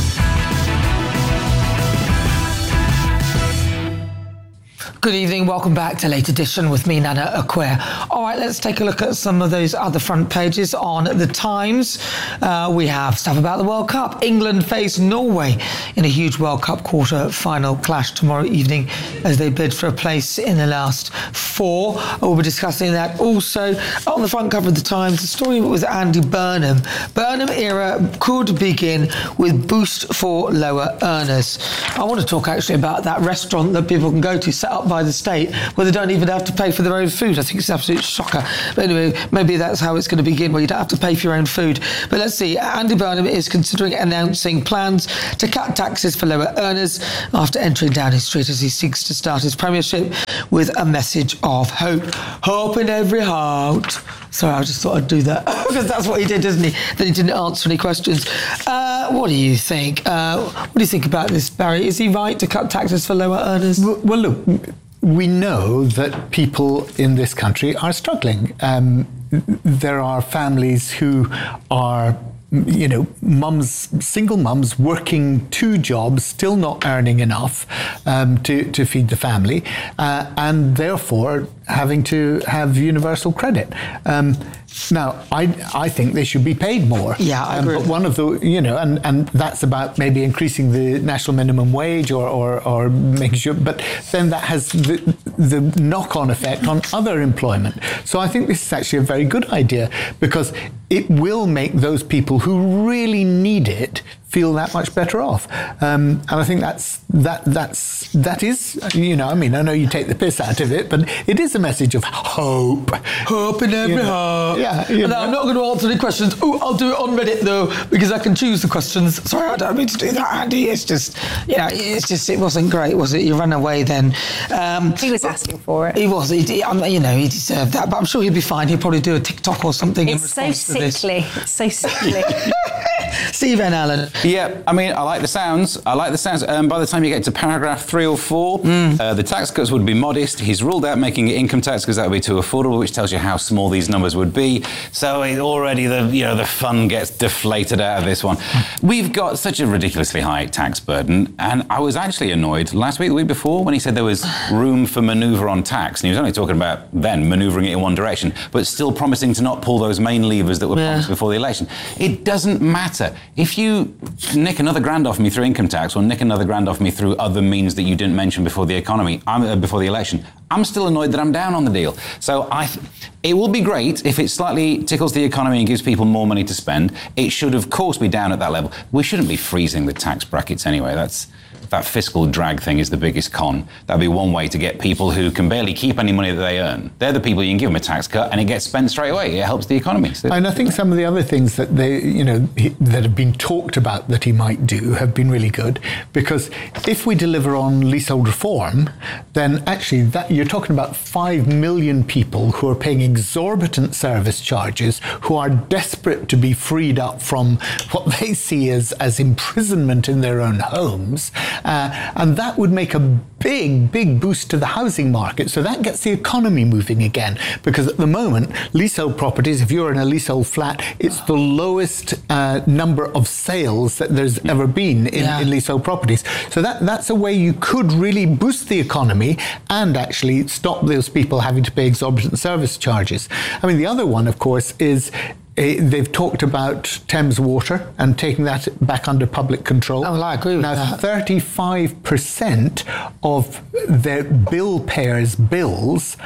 Good evening, welcome back to Late Edition with me, Nana Akua. All right, let's take a look at some of those other front pages on The Times. Uh, we have stuff about the World Cup. England face Norway in a huge World Cup quarter-final clash tomorrow evening as they bid for a place in the last four. We'll be discussing that. Also, on the front cover of The Times, the story with Andy Burnham. Burnham era could begin with boost for lower earners. I want to talk actually about that restaurant that people can go to, set up by the state, where they don't even have to pay for their own food. I think it's an absolute shocker. But anyway, maybe that's how it's going to begin, where you don't have to pay for your own food. But let's see. Andy Burnham is considering announcing plans to cut taxes for lower earners after entering Downing Street as he seeks to start his premiership with a message of hope. Hope in every heart. Sorry, I just thought I'd do that because that's what he did, doesn't he? Then he didn't answer any questions. Uh, what do you think? Uh, what do you think about this, Barry? Is he right to cut taxes for lower earners? Well, well look, we know that people in this country are struggling. Um, there are families who are, you know, mums, single mums working two jobs, still not earning enough um, to, to feed the family, uh, and therefore having to have universal credit. Um, now, I I think they should be paid more. Yeah, I um, agree. But one of the, you know, and, and that's about maybe increasing the national minimum wage or, or, or making sure, but then that has the, the knock-on effect on other employment. So I think this is actually a very good idea because it will make those people who really need it feel that much better off. Um, and I think that's, that, that's, that is, you know, I mean, I know you take the piss out of it, but it is a message of hope. Hope in every You know, heart. Yeah. you And know. I'm not going to answer any questions. Oh, I'll do it on Reddit, though, because I can choose the questions. Sorry, I don't mean to do that, Andy. It's just, you know, it's just, it wasn't great, was it? You ran away then. Um, he was asking for it. He was. He, he, I mean, you know, he deserved that, but I'm sure he'll be fine. He'll probably do a TikTok or something in It's so response to this. sickly. It's so sickly. Stephen Allen. Yeah, I mean, I like the sounds. I like the sounds. Um, by the time you get to paragraph three or four, mm. uh, the tax cuts would be modest. He's ruled out making it income tax because that would be too affordable, which tells you how small these numbers would be. So it already the you know the fun gets deflated out of this one. We've got such a ridiculously high tax burden, and I was actually annoyed last week, the week before, when he said there was room for manoeuvre on tax, and he was only talking about then manoeuvring it in one direction, but still promising to not pull those main levers that were Yeah. promised before the election. It doesn't matter if you nick another grand off me through income tax or nick another grand off me through other means that you didn't mention before the economy, I'm, uh, before the election. I'm still annoyed that I'm down on the deal. So I, th- it will be great if it slightly tickles the economy and gives people more money to spend. It should, of course, be down at that level. We shouldn't be freezing the tax brackets anyway. That's that fiscal drag thing is the biggest con. That'd be one way to get people who can barely keep any money that they earn. They're the people you can give them a tax cut and it gets spent straight away. It helps the economy. So And I think some of the other things that they, you know, he, that have been talked about that he might do have been really good, because if we deliver on leasehold reform, then actually that you're talking about five million people who are paying exorbitant service charges, who are desperate to be freed up from what they see as, as imprisonment in their own homes. Uh, and that would make a big, big boost to the housing market. So that gets the economy moving again, because at the moment, leasehold properties, if you're in a leasehold flat, it's the lowest uh, number of sales that there's ever been in, Yeah. in leasehold properties. So that, that's a way you could really boost the economy and actually stop those people having to pay exorbitant service charges. I mean, the other one, of course, is they've talked about Thames Water and taking that back under public control. Oh, well, I agree with now, that. thirty-five percent of their bill payers' bills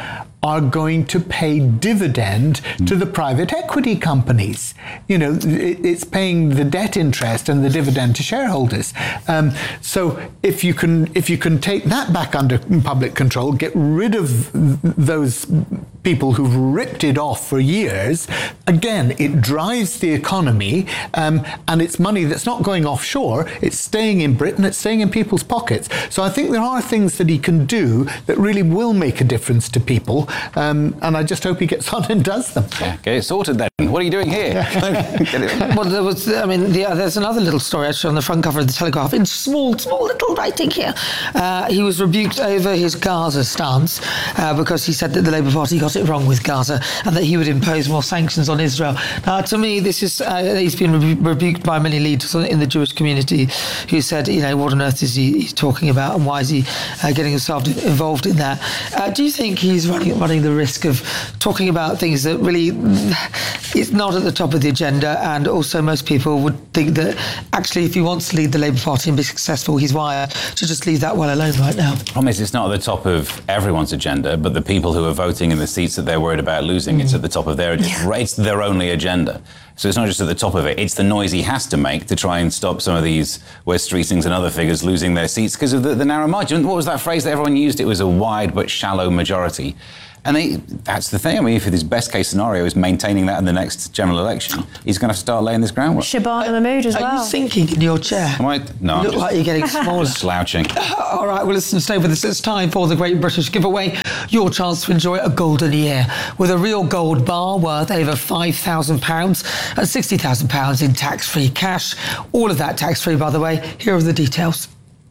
are going to pay dividend to the private equity companies. You know, it, it's paying the debt interest and the dividend to shareholders. Um, so if you can if you can take that back under public control, get rid of those people who've ripped it off for years, again, it drives the economy, um, and it's money that's not going offshore, it's staying in Britain, it's staying in people's pockets. So I think there are things that he can do that really will make a difference to people, um, and I just hope he gets on and does them. Yeah, get it sorted then. What are you doing here? Well, there was, I mean, the, uh, there's another little story actually on the front cover of the Telegraph in small, small little writing here. Uh, he was rebuked over his Gaza stance uh, because he said that the Labour Party got it wrong with Gaza and that he would impose more sanctions on Israel. Now, to me, this is uh, he's been rebu- rebuked by many leaders in the Jewish community who said, you know, what on earth is he he's talking about and why is he uh, getting himself involved in that? Uh, do you think he's running running the risk of talking about things that really it's not at the top of the agenda, and also most people would think that actually if he wants to lead the Labour Party and be successful, he's wired to just leave that well alone right now? The problem is it's not at the top of everyone's agenda, but the people who are voting in the seats that they're worried about losing, mm. it's at the top of their agenda. Yeah. It's their only agenda. So it's not just at the top of it, it's the noise he has to make to try and stop some of these Wes Streetings and other figures losing their seats because of the, the narrow margin. What was that phrase that everyone used? It was a wide but shallow majority. And they, that's the thing. I mean, if his best case scenario is maintaining that in the next general election, he's going to have to start laying this groundwork. Shabana Mahmood as are well. Are you sinking in your chair? Am I? No. You look just, like you're getting smaller. Slouching. All right, well, listen, stay with us. It's time for the Great British Giveaway. Your chance to enjoy a golden year with a real gold bar worth over five thousand pounds and sixty thousand pounds in tax-free cash. All of that tax-free, by the way. Here are the details.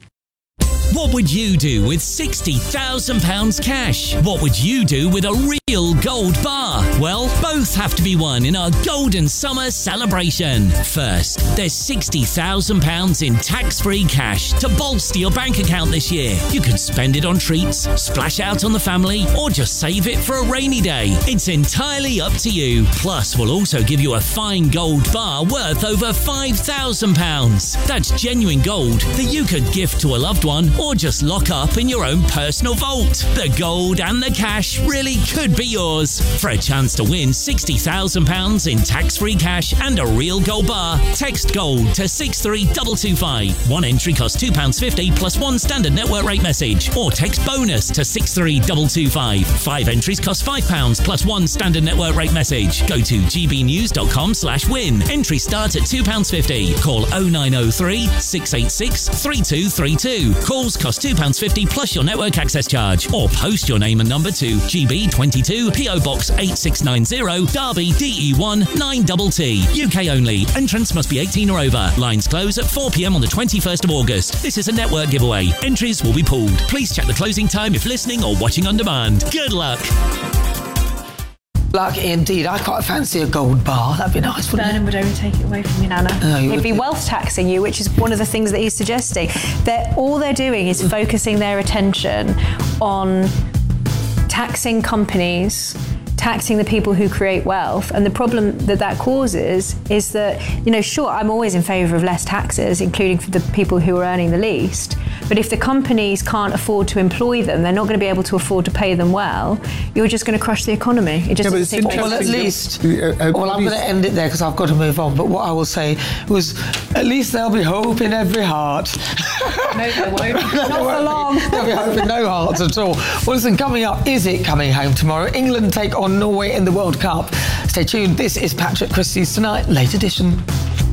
What would you do with sixty thousand pounds cash? What would you do with a real gold bar? Well, both have to be won in our Golden Summer celebration. First, there's sixty thousand pounds in tax-free cash to bolster your bank account this year. You can spend it on treats, splash out on the family, or just save it for a rainy day. It's entirely up to you. Plus, we'll also give you a fine gold bar worth over five thousand pounds. That's genuine gold that you could gift to a loved one or just lock up in your own personal vault. The gold and the cash really could be yours. For a chance to win sixty thousand pounds in tax-free cash and a real gold bar, text GOLD to six three two two five. One entry costs two pounds fifty plus one standard network rate message, or text BONUS to six three two two five. Five entries cost five pounds plus one standard network rate message. Go to gbnews.com slash win. Entry starts at two pounds fifty. Call oh nine oh three, six eight six, three two three two. Calls cost two pounds fifty plus your network access charge, or post your name and number to G B twenty-two, P O Box eight six nine zero, Derby, D E one nine T T. U K only. Entrance must be eighteen or over. Lines close at four p.m. on the twenty-first of August. This is a network giveaway. Entries will be pooled. Please check the closing time if listening or watching on demand. Good luck. Luck indeed. I quite fancy a gold bar. That'd be nice, wouldn't Burnham it? would only take it away from you, Nana. Oh, you He'd be would. wealth taxing you, which is one of the things that he's suggesting. They're, all they're doing is focusing their attention on taxing companies, taxing the people who create wealth. And the problem that that causes is that, you know, sure, I'm always in favour of less taxes, including for the people who are earning the least. But if the companies can't afford to employ them, they're not going to be able to afford to pay them well, you're just going to crush the economy. It just Yeah, but doesn't it's seem to Well, at make least, Uh, uh, well, I'm going to end it there because I've got to move on. But what I will say was, at least there'll be hope in every heart. No, there won't. Not for long. There'll be hope in no hearts at all. Well, listen, coming up, is it coming home tomorrow? England take on Norway in the World Cup. Stay tuned. This is Patrick Christie's Tonight, late edition.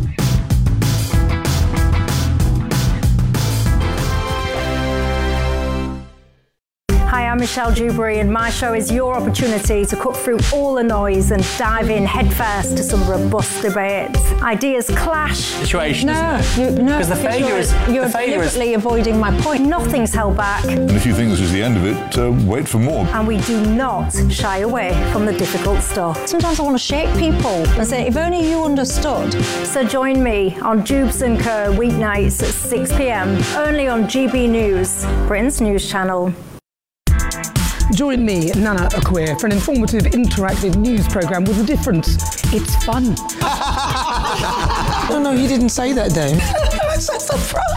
Hi, I'm Michelle Dewberry, and my show is your opportunity to cut through all the noise and dive in headfirst to some robust debates. Ideas clash. Situation, No, isn't it? you, no, Because the failure you're, is- you're the failure is- deliberately avoiding my point. Nothing's held back, And if you think this is the end of it, uh, wait for more. and we do not shy away from the difficult stuff. Sometimes I want to shake people and say, if only you understood. So join me on Jubes and Co weeknights at six p.m. only on G B News, Britain's news channel. Join me, Nana Akua, for an informative, interactive news programme with a difference. It's fun. No, no, he didn't say that, Dave. I'm so surprised.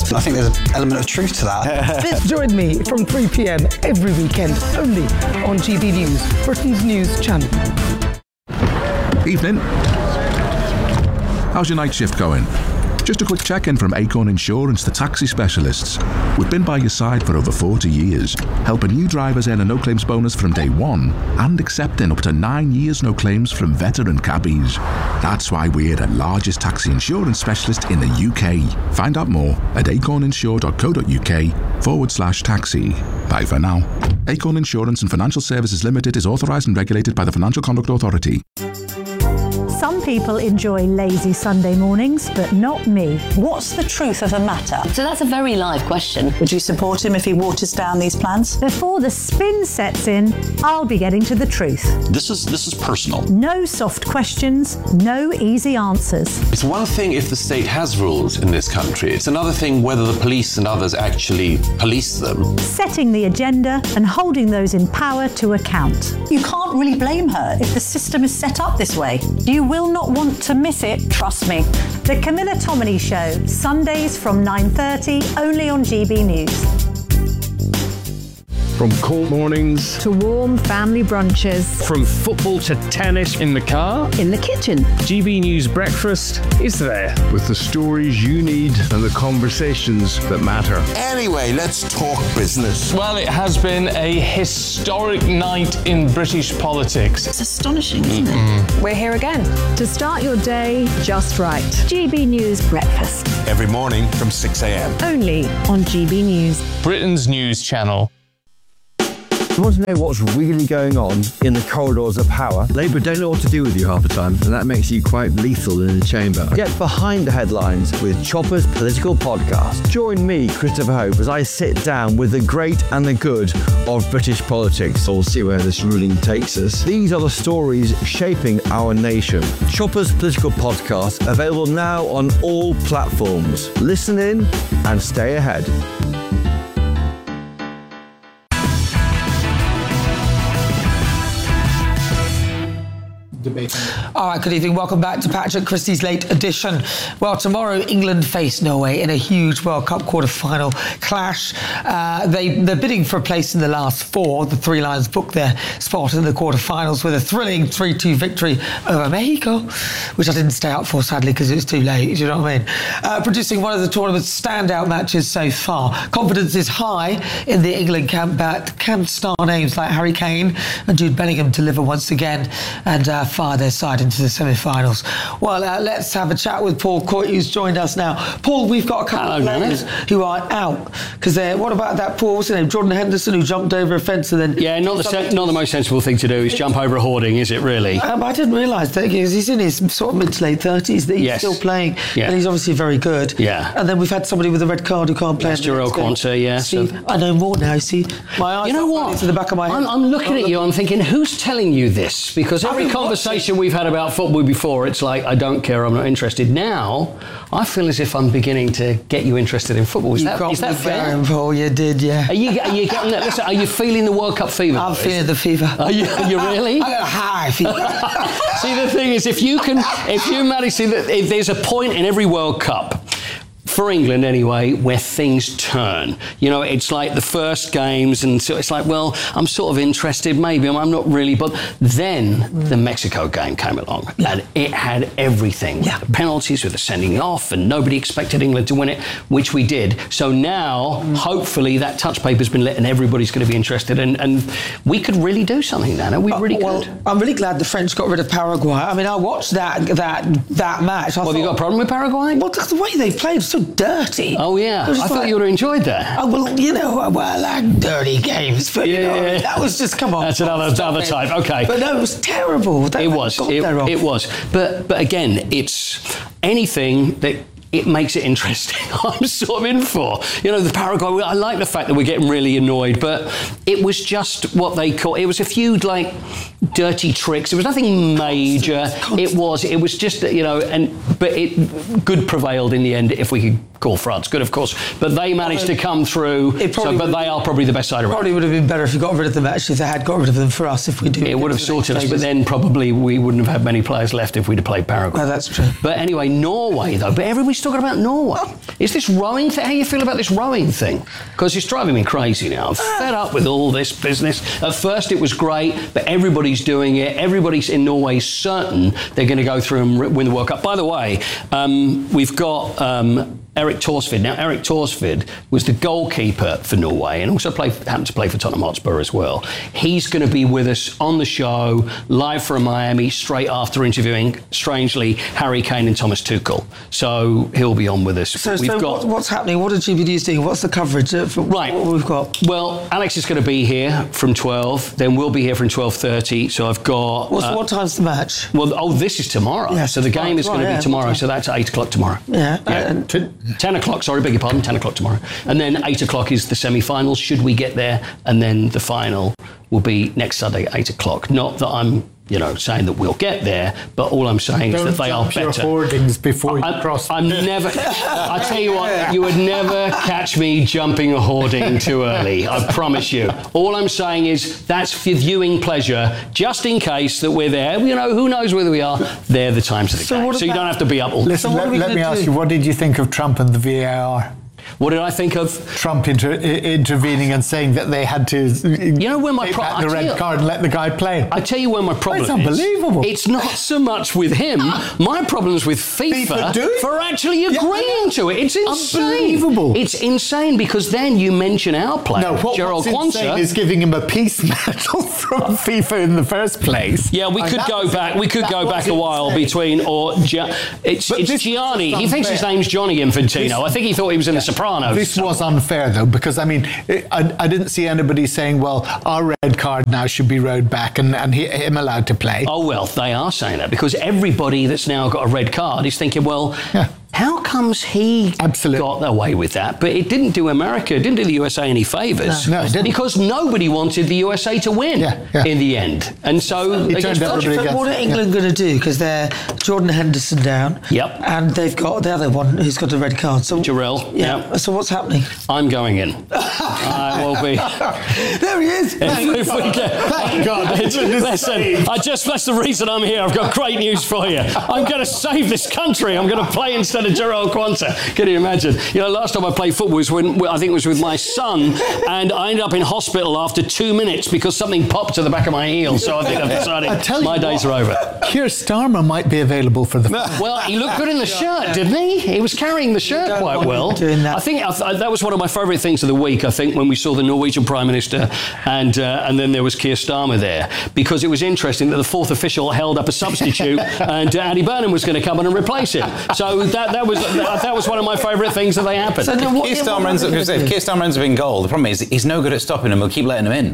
I think there's an element of truth to that. Join me from three p.m. every weekend, only on G B News, Britain's news channel. Evening. How's your night shift going? Just a quick check-in from Acorn Insurance, the taxi specialists. We've been by your side for over forty years, helping new drivers earn a no-claims bonus from day one and accepting up to nine years no claims from veteran cabbies. That's why we're the largest taxi insurance specialist in the U K. Find out more at acorninsure.co.uk forward slash taxi. Bye for now. Acorn Insurance and Financial Services Limited is authorised and regulated by the Financial Conduct Authority. Some people enjoy lazy Sunday mornings, but not me. What's the truth of the matter? So that's a very live question. Would you support him if he waters down these plans? Before the spin sets in, I'll be getting to the truth. This is this is personal. No soft questions, no easy answers. It's one thing if the state has rules in this country. It's another thing whether the police and others actually police them. Setting the agenda and holding those in power to account. You can't really blame her if the system is set up this way. You will not want to miss it, trust me. The Camilla Tominey Show, Sundays from nine thirty, only on G B News. From cold mornings to warm family brunches. From football to tennis in the car. In the kitchen. G B News Breakfast is there. With the stories you need and the conversations that matter. Anyway, let's talk business. Well, it has been a historic night in British politics. It's astonishing, isn't it? We're here again. To start your day just right. G B News Breakfast. Every morning from six a.m. Only on G B News. Britain's news channel. You want to know what's really going on in the corridors of power? Labour don't know what to do with you half the time, and that makes you quite lethal in the chamber. Get behind the headlines with Chopper's Political Podcast. Join me, Christopher Hope, as I sit down with the great and the good of British politics. We'll see where this ruling takes us. These are the stories shaping our nation. Chopper's Political Podcast, available now on all platforms. Listen in and stay ahead. All right, good evening. Welcome back to Patrick Christie's Late Edition. Well, tomorrow England face Norway in a huge World Cup quarter-final clash. Uh, they, they're bidding for a place in the last four. The Three Lions booked their spot in the quarter-finals with a thrilling three two victory over Mexico, which I didn't stay up for, sadly, because it was too late. Do you know what I mean? Uh, producing one of the tournament's standout matches so far. Confidence is high in the England camp, but can star names like Harry Kane and Jude Bellingham deliver once again and uh, fire their side into the semi-finals? Well, uh, let's have a chat with Paul Coyte, who's joined us now. Paul, we've got a couple Hello, of players man. who are out. Because what about that, Paul, what's his name? Jordan Henderson, who jumped over a fence and then... Yeah, not the sen- not the most sensible thing to do is jump over a hoarding, is it, really? Um, I didn't realise that because he's in his sort of mid to late thirties, that he's yes. still playing. Yeah. And he's obviously very good. Yeah. And then we've had somebody with a red card who can't play. That's Jarell Quansah, yeah. See, so. I know more now, see. My eyes you know what? to the back of my head. I'm, I'm looking I'm at you, I'm thinking, who's telling you this? Because every conversation we've had about football before, it's like, I don't care, I'm not interested. Now, I feel as if I'm beginning to get you interested in football. Is you that, is that fair? Going, Paul, you did, yeah. Are you, are you getting that? Listen, are you feeling the World Cup fever? I'm feeling the fever. Are you, are you really? I got a high fever. See, the thing is, if you can, if you manage, see that if there's a point in every World Cup, for England anyway, where things turn. You know, it's like the first games, and so it's like, well, I'm sort of interested, maybe, I'm not really, but then mm. the Mexico game came along, yeah. and it had everything. Yeah. The penalties with the sending off, and nobody expected England to win it, which we did. So now, mm. hopefully, that touch paper's been lit, and everybody's going to be interested, and, and we could really do something then. We really uh, well, could. I'm really glad the French got rid of Paraguay. I mean, I watched that that that match. I well, thought, have you got a problem with Paraguay? Well, the way they played was so dirty. Oh, yeah. I, I thought like, you would have enjoyed that. Oh, well, you know, well, I like dirty games, but, yeah, you know, yeah. that was just, come on. That's another, another type, OK. But no, it was terrible. That it was. It, it was. But, but again, it's anything that it makes it interesting. I'm sort of in for. You know, the Paraguay, I like the fact that we're getting really annoyed, but it was just what they call, it was a few, like, dirty tricks. There was nothing major. It was, it was just, you know, and but it good prevailed in the end if we could call France good, of course, but they managed to come through. So, but they are probably the best side around. Probably would have been better if you got rid of them, actually, if they had got rid of them for us, if we do. It would have sorted us, but then probably we wouldn't have had many players left if we'd have played Paraguay. No, that's true. But anyway, Norway, though, but everybody's talking about Norway. Is this rowing thing? How do you feel about this rowing thing? Because it's driving me crazy now. I'm fed up with all this business. At first it was great, but everybody's doing it. Everybody's in Norway certain they're going to go through and win the World Cup. By the way, um, we've got um, Erik Thorsvik. Now, Erik Thorsvik was the goalkeeper for Norway and also played, happened to play for Tottenham Hotspur as well. He's going to be with us on the show, live from Miami, straight after interviewing, strangely, Harry Kane and Thomas Tuchel. So he'll be on with us. So, we've so got, what, what's happening? What are G B News doing? What's the coverage for right. what we've got? Well, Alex is going to be here from twelve. Then we'll be here from twelve thirty. So I've got... What's, uh, what time's the match? Well, oh, this is tomorrow. Yeah, so the tomorrow, game is going to yeah, be tomorrow. So that's eight o'clock tomorrow. Yeah. yeah. And, ten o'clock, sorry, beg your pardon, ten o'clock tomorrow. And then eight o'clock is the semi-final, should we get there. And then the final will be next Sunday at eight o'clock. Not that I'm, you know, saying that we'll get there, but all I'm saying Don't is that they are jump your better. hoardings before you I, cross. I'm never, I tell you what, you would never catch me jumping a hoarding too early, I promise you. All I'm saying is that's for viewing pleasure, just in case that we're there. You know, who knows whether we are. They're the times of the So game. what So you about- don't have to be up all the Listen, So what let, are we let gonna me ask do? you, what did you think of Trump and the V A R? What did I think of? Trump inter- i- intervening and saying that they had to You know, when my take pro- back I the tell red you- card and let the guy play. I tell you where my problem That's is. unbelievable. It's not so much with him. My problem is with FIFA, FIFA do it? for actually agreeing to it. It's insane. Unbelievable. It's insane because then you mention our player, No, what, Gerald what's insane Quansah. is giving him a peace medal from FIFA in the first place. Yeah, we And could that go was- back. We could that go was back a while insane. between or Gia- it's But it's this Gianni. was He thinks his unfair. name's Johnny Infantino. This- I think he thought he was in The Sopranos. This was unfair, though, because, I mean, it, I, I didn't see anybody saying, well, our red card now should be rowed back and, and he, him allowed to play. Oh, well, they are saying that because everybody that's now got a red card is thinking, well, Yeah. how comes he Absolutely. got away with that? But it didn't do America, it didn't do the U S A any favours. No, no, it didn't. Because nobody wanted the U S A to win Yeah, yeah. in the end. And so... He they turned just- everybody So against- what are England going to do? Because they're Jordan Henderson down. Yep. And they've got the other one who's got a red card. So Jarrell, Yeah. yep. So what's happening? I'm going in. I will be... There he is. If we get, Thank God. Listen, I just, that's the reason I'm here. I've got great news for you. I'm going to save this country. I'm going to play instead of Gerald Quansah. Can you imagine? You know, last time I played football was when, I think it was with my son, and I ended up in hospital after two minutes because something popped to the back of my heel. So I think I've decided I tell you my days what, are over. Keir Starmer might be available for the... Well, he looked good in the shirt, didn't he? He was carrying the shirt don't quite want well. him doing that. I think I th- that was one of my favourite things of the week. I think when we saw the Norwegian Prime Minister and uh, and then there was Keir Starmer there, because it was interesting that the fourth official held up a substitute and uh, Andy Burnham was going to come in and replace him. So that that was that, that was one of my favourite things that they happened. So now what- Keir what Starmer are ends they up, gonna if do? Keir Starmer ends up in goal, the problem is he's no good at stopping them. We'll keep letting him in.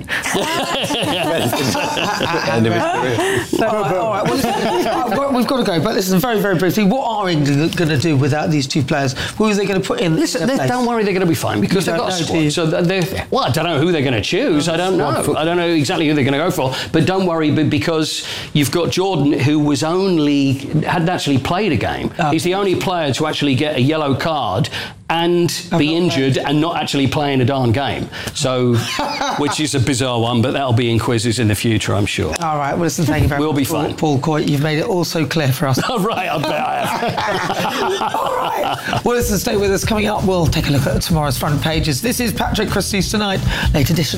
End of his career. All right, all right. Well, listen, I've got- we've got to go. But listen, very, very briefly, what are England going to do without these two players? Who are they going to put in? Listen, their they- place? don't worry, they're going to be fine because You they've don't got a know, do you? squad. So they're, well, I don't know who they're going to choose. I don't know. I don't know exactly who they're going to go for. But don't worry, but because you've got Jordan, who was only hadn't actually played a game. Oh. He's the only player to actually get a yellow card and be injured and not actually play in a darn game. So, which is a bizarre one, but that'll be in quizzes in the future, I'm sure. All right. Well, listen, thank you very We'll much. be Paul- fine. Paul Coit, you've made it all so clear for us. All right, I bet I have. All right. Well, listen, stay with us. Coming up, we'll take a look at tomorrow's front pages. This is Patrick Christie's Tonight, late edition.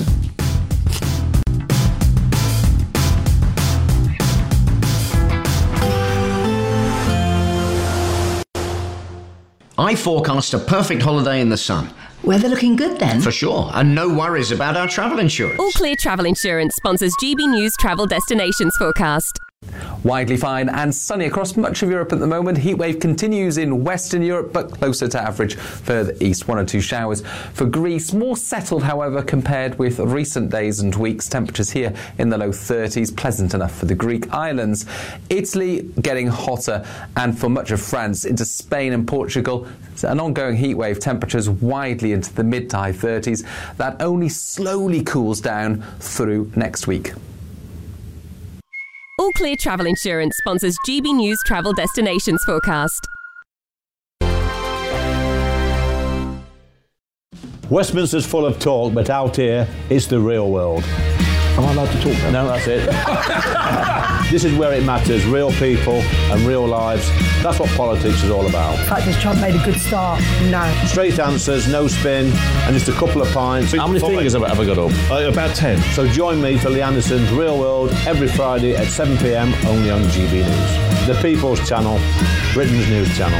I forecast a perfect holiday in the sun. Weather looking good then? For sure, and no worries about our travel insurance. All Clear Travel Insurance sponsors G B News Travel Destinations Forecast. Widely fine and sunny across much of Europe at the moment. Heatwave continues in Western Europe, but closer to average further east. One or two showers for Greece. More settled, however, compared with recent days and weeks. Temperatures here in the low thirties, pleasant enough for the Greek islands. Italy getting hotter, and for much of France into Spain and Portugal, an ongoing heatwave. Temperatures widely into the mid to high thirties. That only slowly cools down through next week. All Clear Travel Insurance sponsors G B News Travel Destinations Forecast. Westminster's full of talk, but out here, it's the real world. Am I allowed to talk now? No, that's it. This is where it matters, real people and real lives. That's what politics is all about. In fact, has Trump made a good start? No. Straight answers, no spin, and just a couple of pints. How many fingers have I ever got up? Uh, about ten. So join me for Lee Anderson's Real World every Friday at seven p m only on G B News. The People's Channel, Britain's news channel.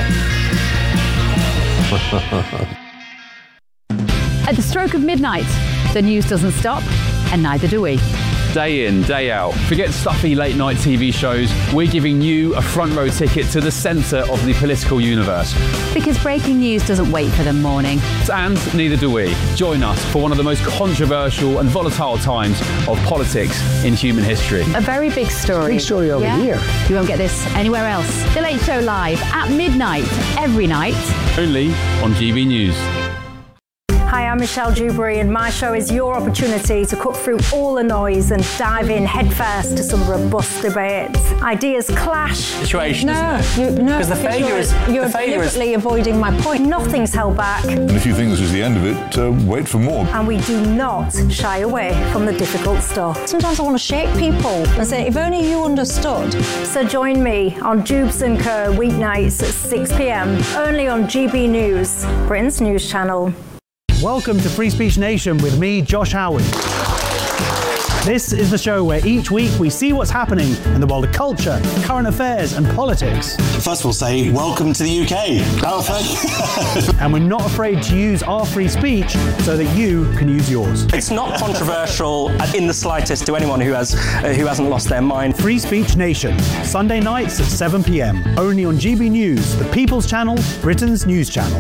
At the stroke of midnight, the news doesn't stop, and neither do we. Day in, day out. Forget stuffy late night T V shows. We're giving you a front row ticket to the centre of the political universe. Because breaking news doesn't wait for the morning. And neither do we. Join us for one of the most controversial and volatile times of politics in human history. A very big story. Big story over yeah? here. You won't get this anywhere else. The Late Show live at midnight, every night. Only on G B News. Hi, I'm Michelle Dewberry, and my show is your opportunity to cut through all the noise and dive in headfirst to some robust debates. Ideas clash. Situation, no, isn't it? You, no, because the failure you're, is you're the failure deliberately is... avoiding my point. Nothing's held back. And if you think this is the end of it, uh, wait for more. And we do not shy away from the difficult stuff. Sometimes I want to shake people and say, if only you understood. So join me on Dubes and Co weeknights at six p m only on G B News, Britain's news channel. Welcome to Free Speech Nation with me, Josh Howard. This is the show where each week we see what's happening in the world of culture, current affairs and politics. First of all, say welcome to the U K. And we're not afraid to use our free speech so that you can use yours. It's not controversial in the slightest to anyone who has uh, who hasn't lost their mind. Free Speech Nation, Sunday nights at seven p m only on G B News, the People's Channel, Britain's news channel.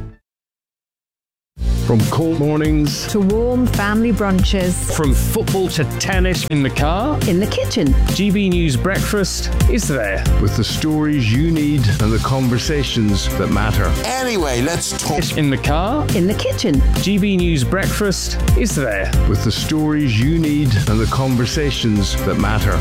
From cold mornings to warm family brunches. From football to tennis. In the car. In the kitchen. G B News Breakfast is there. With the stories you need and the conversations that matter. Anyway, let's talk. In the car. In the kitchen. G B News Breakfast is there. With the stories you need and the conversations that matter.